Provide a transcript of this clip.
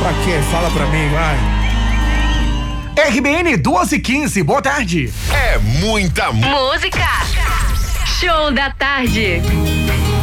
Pra quê? Fala pra mim, vai. RBN 12:15, boa tarde. É muita música. Show da tarde.